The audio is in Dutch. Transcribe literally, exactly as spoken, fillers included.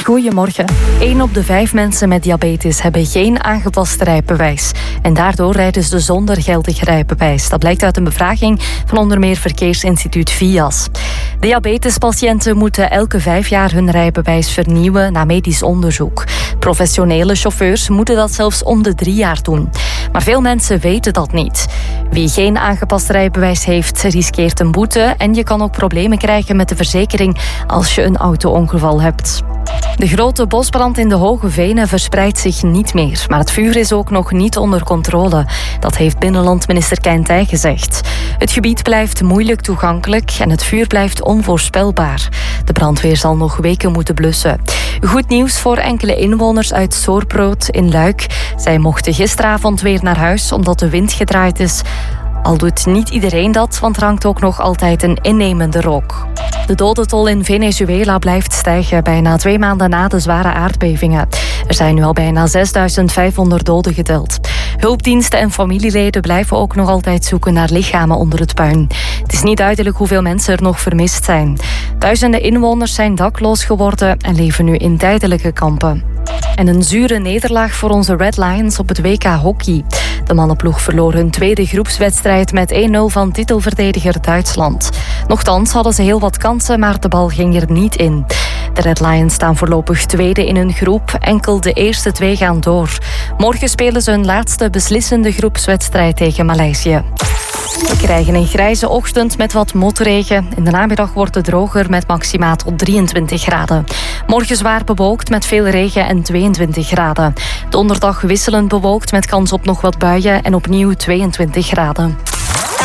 Goedemorgen. één op de vijf mensen met diabetes hebben geen aangepast rijbewijs. En daardoor rijden ze zonder geldig rijbewijs. Dat blijkt uit een bevraging van onder meer Verkeersinstituut V I A S. Diabetespatiënten moeten elke vijf jaar hun rijbewijs vernieuwen na medisch onderzoek. Professionele chauffeurs moeten dat zelfs om de drie jaar doen. Maar veel mensen weten dat niet. Wie geen aangepast rijbewijs heeft, riskeert een boete en je kan ook problemen krijgen met de verzekering als je een auto-ongeval hebt. De grote bosbrand in de Hoge Venen verspreidt zich niet meer. Maar het vuur is ook nog niet onder controle. Dat heeft binnenlandminister Kein Thij gezegd. Het gebied blijft moeilijk toegankelijk en het vuur blijft onvoorspelbaar. De brandweer zal nog weken moeten blussen. Goed nieuws voor enkele inwoners uit Soortbrood in Luik. Zij mochten gisteravond weer naar huis omdat de wind gedraaid is. Al doet niet iedereen dat, want er hangt ook nog altijd een innemende rook. De dodentol in Venezuela blijft stijgen, bijna twee maanden na de zware aardbevingen. Er zijn nu al bijna zesduizend vijfhonderd doden geteld. Hulpdiensten en familieleden blijven ook nog altijd zoeken naar lichamen onder het puin. Het is niet duidelijk hoeveel mensen er nog vermist zijn. Duizenden inwoners zijn dakloos geworden en leven nu in tijdelijke kampen. En een zure nederlaag voor onze Red Lions op het W K hockey. De mannenploeg verloor hun tweede groepswedstrijd met één nul van titelverdediger Duitsland. Nochtans hadden ze heel wat kansen, maar de bal ging er niet in. De Red Lions staan voorlopig tweede in hun groep. Enkel de eerste twee gaan door. Morgen spelen ze hun laatste beslissende groepswedstrijd tegen Maleisië. We krijgen een grijze ochtend met wat motregen. In de namiddag wordt het droger met maxima tot drieëntwintig graden. Morgen zwaar bewolkt met veel regen en tweeëntwintig graden. Donderdag wisselend bewolkt met kans op nog wat buien en opnieuw tweeëntwintig graden.